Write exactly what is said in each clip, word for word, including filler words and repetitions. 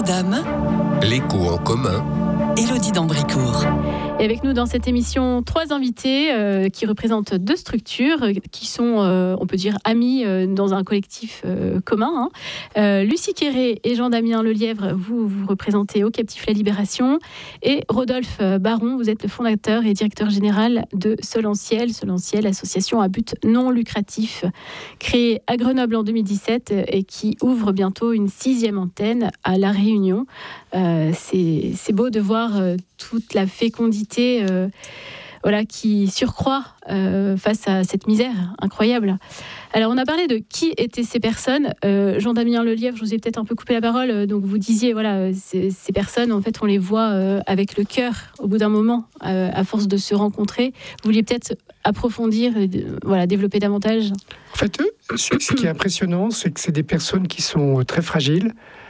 d'âme. L'écho en commun. Élodie d'Ambricourt. Et avec nous dans cette émission, trois invités euh, qui représentent deux structures euh, qui sont, euh, on peut dire, amis euh, dans un collectif euh, commun. Hein. Euh, Lucie Quéré et Jean-Damien Lelièvre, vous, vous représentez Au Captif La Libération. Et Rodolphe Baron, vous êtes le fondateur et directeur général de Solanciel. Solanciel, association à but non lucratif, créée à Grenoble en deux mille dix-sept et qui ouvre bientôt une sixième antenne à La Réunion. Euh, c'est, c'est beau de voir euh, toute la fécondité euh, voilà, qui surcroît euh, face à cette misère incroyable. Alors, on a parlé de qui étaient ces personnes. Euh, Jean-Damien Lelièvre, je vous ai peut-être un peu coupé la parole. Euh, donc, vous disiez, voilà, ces, ces personnes, en fait, on les voit euh, avec le cœur au bout d'un moment, euh, à force de se rencontrer. Vous vouliez peut-être approfondir, et, voilà, développer davantage. En fait, ce, ce qui est impressionnant, c'est que c'est des personnes qui sont très fragiles,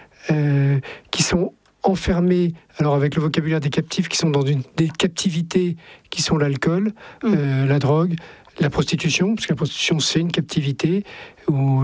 euh, qui sont enfermés, alors avec le vocabulaire des captifs, qui sont dans une, des captivités qui sont l'alcool, mmh. euh, la drogue, la prostitution, parce que la prostitution c'est une captivité où,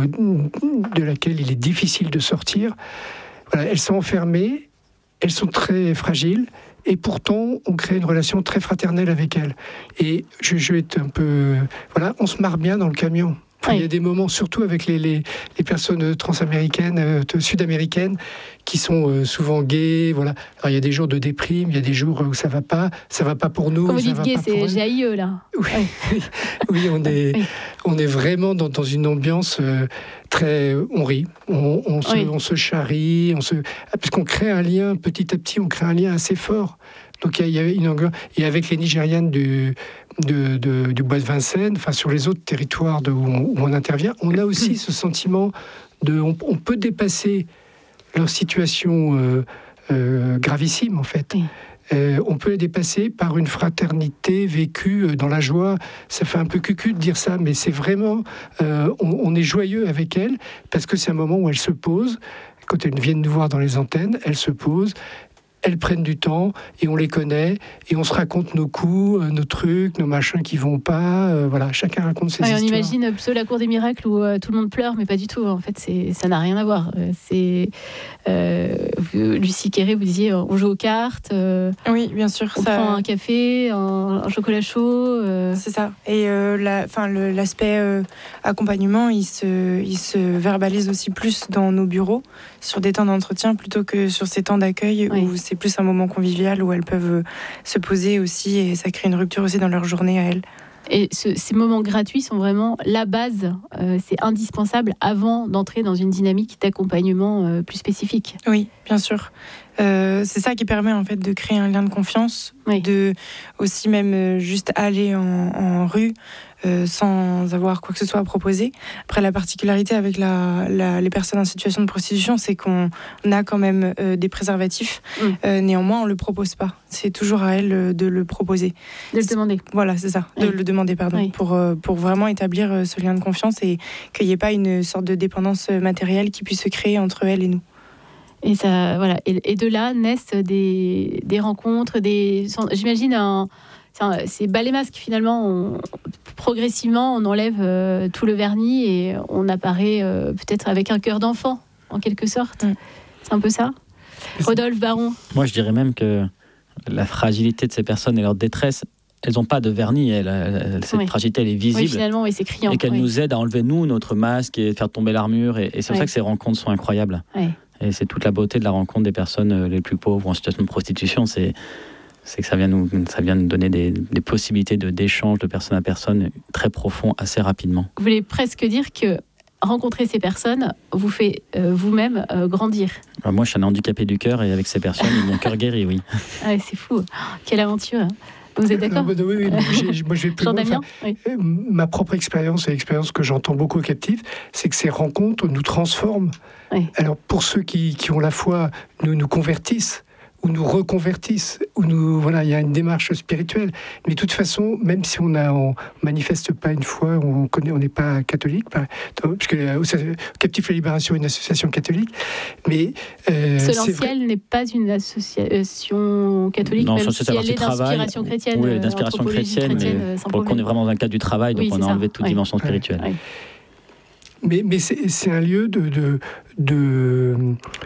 de laquelle il est difficile de sortir. Voilà, elles sont enfermées, elles sont très fragiles, et pourtant on crée une relation très fraternelle avec elles. Et je, je vais être un peu... Voilà, on se marre bien dans le camion. Enfin, oui. Il y a des moments, surtout avec les, les, les personnes transaméricaines, euh, sud-américaines, qui sont euh, souvent gays. Voilà. Alors, il y a des jours de déprime, il y a des jours où ça ne va pas. Ça ne va pas pour nous. Quand vous dites gay, c'est G A I E, là. Oui, oui. oui, on, est, oui. on est vraiment dans, dans une ambiance euh, très... On rit, on, on, se, oui. on se charrie, on se, parce qu'on crée un lien, petit à petit, on crée un lien assez fort. Donc il y a une angle. Et avec les Nigérianes du, de, de, du Bois de Vincennes, enfin sur les autres territoires de, où, on, où on intervient, on a aussi ce sentiment de, on, on peut dépasser leur situation euh, euh, gravissime en fait. Oui. Euh, on peut les dépasser par une fraternité vécue dans la joie. Ça fait un peu cucu de dire ça, mais c'est vraiment, euh, on, on est joyeux avec elles parce que c'est un moment où elles se posent. Quand elles viennent nous voir dans les antennes, elles se posent. Elles prennent du temps et on les connaît et on se raconte nos coups, nos trucs, nos machins qui vont pas. Euh, voilà, chacun raconte ses ouais, histoires. On imagine plutôt la cour des miracles où euh, tout le monde pleure, mais pas du tout. En fait, c'est, ça n'a rien à voir. C'est euh, Lucie Quéré, vous disiez, on joue aux cartes. Euh, oui, bien sûr. On ça... prend un café, un, un chocolat chaud. Euh... C'est ça. Et euh, la, fin, le, l'aspect euh, accompagnement, il se, il se verbalise aussi plus dans nos bureaux, sur des temps d'entretien plutôt que sur ces temps d'accueil oui. où c'est plus un moment convivial où elles peuvent se poser aussi et ça crée une rupture aussi dans leur journée à elles. Et ce, ces moments gratuits sont vraiment la base, euh, c'est indispensable avant d'entrer dans une dynamique d'accompagnement euh, plus spécifique. Oui, bien sûr. Euh, c'est ça qui permet en fait de créer un lien de confiance, oui. de aussi même euh, juste aller en, en rue euh, sans avoir quoi que ce soit à proposer. Après, la particularité avec la, la, les personnes en situation de prostitution, c'est qu'on a quand même euh, des préservatifs. Mm. Euh, néanmoins, on le propose pas. C'est toujours à elles de le proposer. De le demander. Voilà, c'est ça. Oui. De le demander, pardon, oui. pour euh, pour vraiment établir ce lien de confiance et qu'il n'y ait pas une sorte de dépendance matérielle qui puisse se créer entre elles et nous. Et, ça, voilà. et, et de là naissent des, des rencontres, des, j'imagine, un, c'est, un, c'est bas les masques finalement. On, progressivement, on enlève euh, tout le vernis et on apparaît euh, peut-être avec un cœur d'enfant, en quelque sorte. Mm. C'est un peu ça. Rodolphe Baron. Moi, je dirais même que la fragilité de ces personnes et leur détresse, elles n'ont pas de vernis. Elle, elle, cette oui. fragilité, elle est visible. Oui, finalement, oui, c'est criant. Et qu'elle oui. nous aide à enlever, nous, notre masque et faire tomber l'armure. Et, et c'est pour oui. ça que ces rencontres sont incroyables. Oui. Et c'est toute la beauté de la rencontre des personnes les plus pauvres en situation de prostitution. C'est, c'est que ça vient nous, ça vient nous donner des, des possibilités de, d'échange de personne à personne très profond, assez rapidement. Vous voulez presque dire que rencontrer ces personnes vous fait euh, vous-même euh, grandir. Alors moi, je suis un handicapé du cœur et avec ces personnes, mon cœur guérit, oui. Ah, c'est fou. Quelle aventure. Vous êtes d'accord ? Oui, oui, oui. Moi, je vais plus loin. Enfin, oui. Ma propre expérience et l'expérience que j'entends beaucoup aux captifs, c'est que ces rencontres nous transforment. Oui. Alors, pour ceux qui, qui ont la foi, nous nous convertissent. ou nous reconvertissent, ou nous, voilà, il y a une démarche spirituelle. Mais de toute façon, même si on ne manifeste pas une foi, on connaît, on n'est pas catholique, pas, parce que euh, Captif La Libération est une association catholique, mais euh, Solanciel n'est pas une association catholique, non, même si elle est d'inspiration chrétienne. Oui, d'inspiration chrétienne, chrétienne mais pour le coup, on est vraiment dans le cadre du travail, donc oui, on a enlevé toute oui. dimension spirituelle. Oui. Mais, mais c'est, c'est un lieu de, de, de où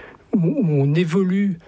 où on évolue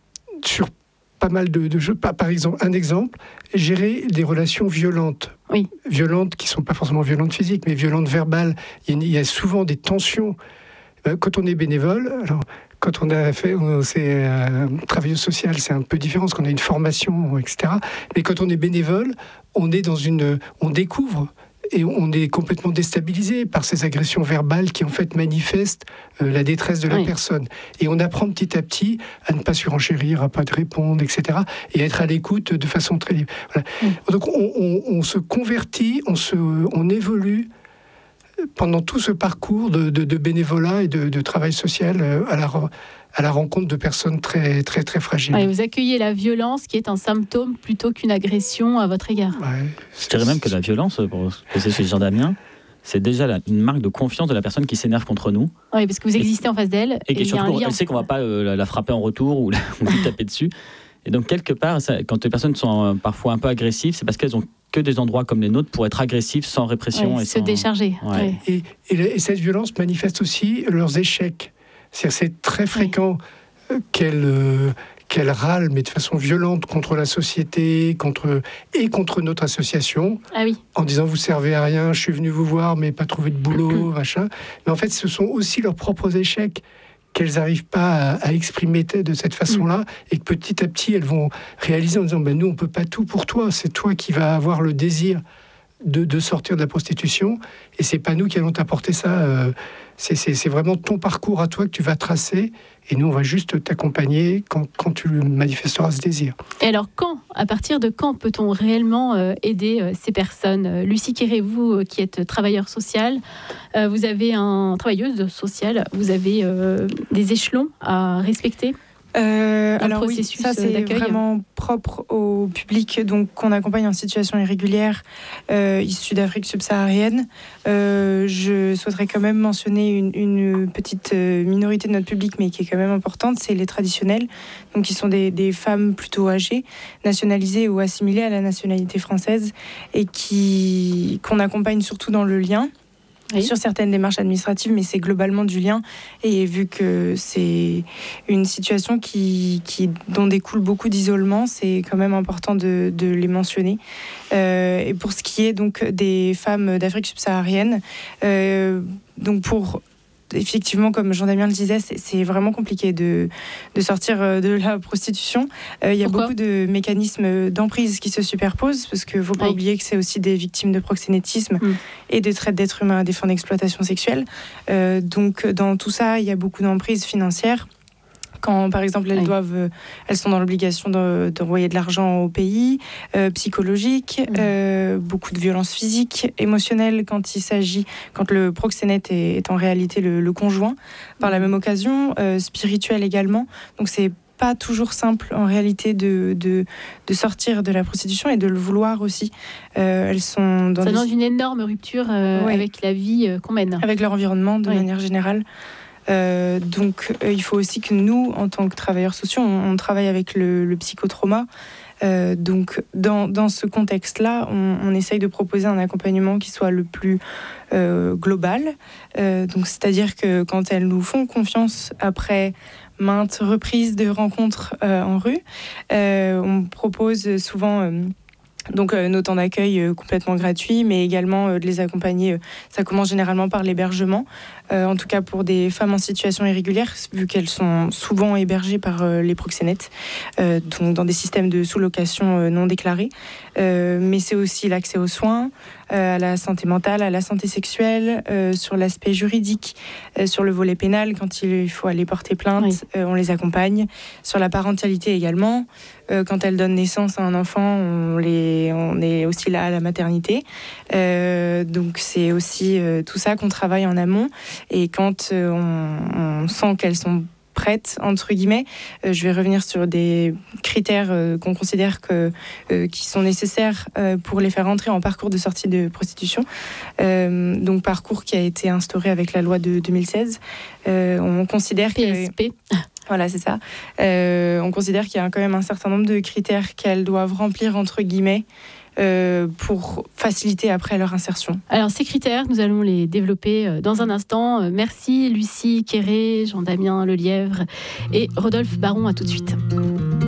sur pas mal de, de jeux. Par exemple, un exemple, gérer des relations violentes. Oui. Violentes qui ne sont pas forcément violentes physiques, mais violentes verbales. Il y a souvent des tensions. Quand on est bénévole, alors, quand on a fait, c'est euh, travailleuse sociale, c'est un peu différent, parce qu'on a une formation, et cetera. Mais quand on est bénévole, on est dans une, on découvre. Et on est complètement déstabilisé par ces agressions verbales qui en fait manifestent euh, la détresse de la oui. personne. Et on apprend petit à petit à ne pas surenchérir, à pas te répondre, et cetera. Et à être à l'écoute de façon très libre. Voilà. Oui. Donc on, on, on se convertit, on, se, on évolue pendant tout ce parcours de, de, de bénévolat et de, de travail social euh, à la à la rencontre de personnes très, très, très fragiles. Ouais, vous accueillez la violence qui est un symptôme plutôt qu'une agression à votre égard. Ouais, je dirais même que la violence, pour ce que c'est chez Jean Damien, c'est déjà la, une marque de confiance de la personne qui s'énerve contre nous. Oui, parce que vous existez et, en face d'elle. Et, et, et surtout, elle sait qu'on ne va pas euh, la, la frapper en retour ou, la, ou lui taper dessus. Et donc, quelque part, ça, quand les personnes sont euh, parfois un peu agressives, c'est parce qu'elles ont que des endroits comme les nôtres pour être agressives sans répression. Ouais, et se sans... décharger. Ouais. Ouais. Et, et, et cette violence manifeste aussi leurs échecs. C'est-à-dire, c'est très fréquent ouais. qu'elles, euh, qu'elles râlent, mais de façon violente, contre la société contre, et contre notre association, ah oui. en disant « vous servez à rien, je suis venu vous voir, mais pas trouvé de boulot, machin ». Mais en fait, ce sont aussi leurs propres échecs qu'elles n'arrivent pas à, à exprimer de cette façon-là, et que petit à petit, elles vont réaliser en disant ben, « nous, on ne peut pas tout pour toi, c'est toi qui vas avoir le désir de, de sortir de la prostitution, et c'est pas nous qui allons t'apporter ça. Euh, c'est, c'est, c'est vraiment ton parcours à toi que tu vas tracer, et nous, on va juste t'accompagner quand, quand tu manifesteras ce désir. » Et alors, quand, à partir de quand peut-on réellement euh, aider euh, ces personnes ? euh, Lucie Quéré, vous euh, qui êtes travailleur social, euh, vous avez un travailleuse sociale, vous avez euh, des échelons à respecter ? Euh, alors oui, ça c'est d'accueil. Vraiment propre au public donc qu'on accompagne en situation irrégulière euh, issu d'Afrique subsaharienne. Euh, je souhaiterais quand même mentionner une, une petite minorité de notre public, mais qui est quand même importante, c'est les traditionnels, donc qui sont des, des femmes plutôt âgées, nationalisées ou assimilées à la nationalité française, et qui qu'on accompagne surtout dans le lien. Oui. Sur certaines démarches administratives, mais c'est globalement du lien. Et vu que c'est une situation qui, qui, dont découle beaucoup d'isolement, c'est quand même important de, de les mentionner. Euh, et pour ce qui est donc des femmes d'Afrique subsaharienne, euh, donc pour... Effectivement, comme Jean-Damien le disait, c'est, c'est vraiment compliqué de, de sortir de la prostitution. Euh, il y a Pourquoi beaucoup de mécanismes d'emprise qui se superposent, parce qu'il ne faut pas oui. oublier que c'est aussi des victimes de proxénétisme mm. et de traite d'êtres humains à des fins d'exploitation sexuelle. Euh, donc, dans tout ça, il y a beaucoup d'emprise financière. Quand, par exemple, elles, oui. doivent, elles sont dans l'obligation de, d'envoyer de l'argent au pays, euh, psychologique, mmh. euh, beaucoup de violences physiques, émotionnelles, quand il s'agit, quand le proxénète est, est en réalité le, le conjoint, par mmh. la même occasion, euh, spirituelle également. Donc, c'est pas toujours simple, en réalité, de, de, de sortir de la prostitution et de le vouloir aussi. Euh, elles sont dans, Ça des... dans une énorme rupture euh, oui. avec la vie euh, qu'on mène. Avec leur environnement, de oui. manière générale. Euh, donc, euh, il faut aussi que nous, en tant que travailleurs sociaux, on, on travaille avec le, le psychotrauma. Euh, donc, dans, dans ce contexte-là, on, on essaye de proposer un accompagnement qui soit le plus euh, global. Euh, donc, c'est-à-dire que quand elles nous font confiance après maintes reprises de rencontres euh, en rue, euh, on propose souvent... Euh, Donc euh, nos temps d'accueil euh, complètement gratuits, mais également euh, de les accompagner. Euh, ça commence généralement par l'hébergement, euh, en tout cas pour des femmes en situation irrégulière, vu qu'elles sont souvent hébergées par euh, les proxénètes, euh, donc dans des systèmes de sous-location euh, non déclarés. Euh, mais c'est aussi l'accès aux soins, euh, à la santé mentale, à la santé sexuelle, euh, sur l'aspect juridique, euh, sur le volet pénal, quand il faut aller porter plainte, oui. euh, on les accompagne. Sur la parentalité également, euh, quand elles donnent naissance à un enfant, on, les, on est aussi là à la maternité. Euh, donc c'est aussi euh, tout ça qu'on travaille en amont. Et quand euh, on, on sent qu'elles sont prêtes, entre guillemets, euh, je vais revenir sur des critères euh, qu'on considère que, euh, qui sont nécessaires euh, pour les faire entrer en parcours de sortie de prostitution. Euh, donc parcours qui a été instauré avec la loi de deux mille seize. Euh, on considère P S P. que... Voilà, c'est ça. Euh, on considère qu'il y a quand même un certain nombre de critères qu'elles doivent remplir, entre guillemets, euh, pour faciliter après leur insertion. Alors ces critères, nous allons les développer dans un instant. Merci Lucie Quéré, Jean-Damien Lelièvre et Rodolphe Baron, à tout de suite.